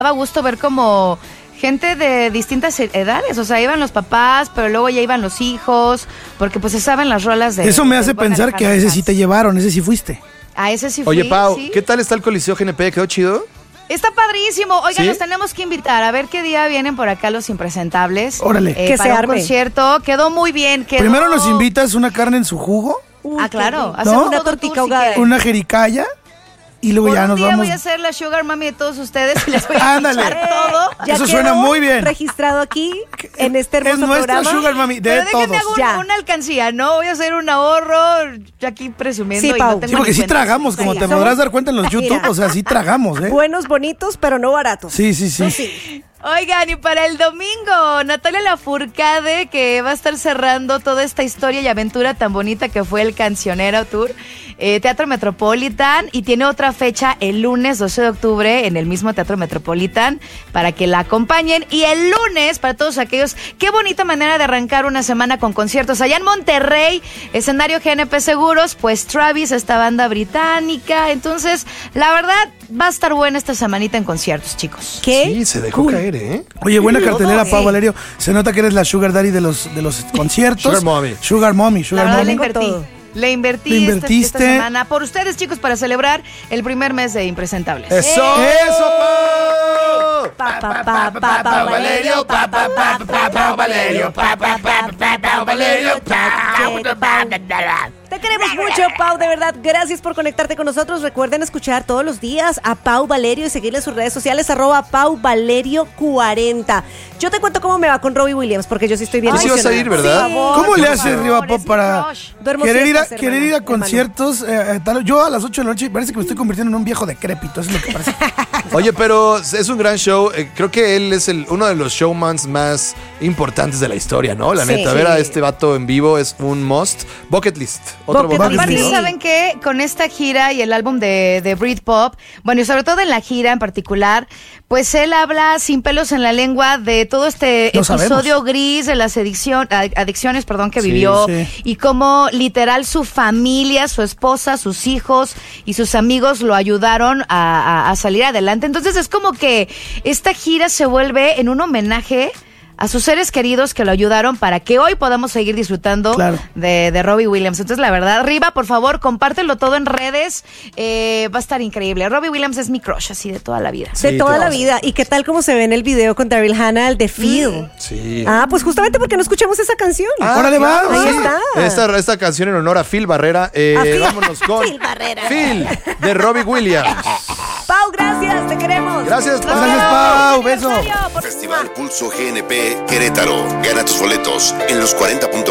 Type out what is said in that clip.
daba gusto ver como gente de distintas edades, o sea, iban los papás, pero luego ya iban los hijos, porque pues se saben las rolas de... Eso me hace pensar que a ese sí te llevaron, ese sí fuiste. A ese sí fui. Oye, Pau, ¿sí? ¿qué tal está el Coliseo GNP? ¿Quedó chido? Está padrísimo. Oigan, ¿Sí? los tenemos que invitar. A ver qué día vienen por acá los impresentables. Órale. Que para se un arme. concierto. Quedó muy bien. Primero nos invitas una carne en su jugo, Ah, claro. ¿No? Hacemos Una todo tortica tour si ahogada. quieren. una jericaya y luego Por ya un nos día vamos. voy a ser la sugar mami de todos ustedes y les voy a Ándale. echar todo. Ya Eso quedó suena muy bien. registrado aquí en este Es hermoso nuestra programa. sugar mami de Pero déjenme todos. hago Ya. una alcancía, ¿no? Voy a hacer un ahorro, yo aquí presumiendo. Sí, y Pau. no tengo Sí, porque ni sí cuenta. tragamos, como Sí, te somos- podrás dar cuenta en los YouTube, Mira. o sea, sí tragamos, ¿eh? Buenos, bonitos, pero no baratos. Sí, sí, sí. Sí. Oigan, y para el domingo, Natalia Lafourcade, que va a estar cerrando toda esta historia y aventura tan bonita que fue el Cancionero Tour, Teatro Metropolitan, y tiene otra fecha el lunes 12 de octubre en el mismo Teatro Metropolitan para que la acompañen. Y el lunes, para todos aquellos, qué bonita manera de arrancar una semana con conciertos. Allá en Monterrey, escenario GNP Seguros, pues Travis, esta banda británica. Entonces, la verdad, va a estar buena esta semanita en conciertos, chicos. ¿Qué? Sí, se dejó caer, ¿eh? Oye, buena cartelera, Pau Sí. Valerio. Se nota que eres la sugar daddy de los conciertos. Sugar mommy. Sugar mommy, La sugar verdad, mommy. le invertí. todo. Le invertí Le esta invertiste. semana por ustedes, chicos, para celebrar el primer mes de Impresentables. ¡Eso! ¡Eso, Pau! Pa, pa, pa, pa, pa, Valerio, pa, pa, pa, pa, pa, Valerio, pa, pa, pa, pa, pa, Valerio, Te queremos mucho, Pau, de verdad. Gracias por conectarte con nosotros. Recuerden escuchar todos los días a Pau Valerio y seguirle en sus redes sociales, @PauValerio40. Yo te cuento cómo me va con Robbie Williams, porque yo sí estoy bien Tú sí vas a ir, ¿verdad? Sí. ¿Cómo le por haces, favor, Riva Pop, es mi para crush. Duermo querer ir a siestas, hermano, hermano. conciertos? Yo a las 8 de la noche parece que me estoy convirtiendo en un viejo decrépito, eso es lo que parece. Oye, pero es un gran show. Creo que él es uno de los showmans más importantes de la historia, ¿no? La Sí. neta, ver a este vato en vivo es un must. Bucket list. Otro Bucket bucket list. Aparte, list, ¿no? ¿saben qué? Con esta gira y el álbum de Britpop, bueno, y sobre todo en la gira en particular, pues él habla sin pelos en la lengua de todo este Lo episodio sabemos. gris de las adicciones, que Sí, vivió, sí. y cómo literal su familia, su esposa, sus hijos y sus amigos lo ayudaron a salir adelante. Entonces es como que esta gira se vuelve en un homenaje a sus seres queridos que lo ayudaron para que hoy podamos seguir disfrutando Claro. de Robbie Williams. Entonces, la verdad, Riva, por favor, compártelo todo en redes. Va a estar increíble. Robbie Williams es mi crush, así de toda la vida. De Sí, toda la todos. vida. ¿Y qué tal como se ve en el video con Daryl Hannah, el de Feel? Sí. Ah, pues justamente porque no escuchamos esa canción. Órale, va. Ahí Sí. está. Esta canción en honor a Phil Barrera. Phil. Vámonos con Phil Barrera. Phil, de Robbie Williams. Pau, gracias, te queremos. Gracias, Pau. Gracias, Pau. Beso. Aniversario, por- Festival Pulso GNP Querétaro. Gana tus boletos en los 40.com.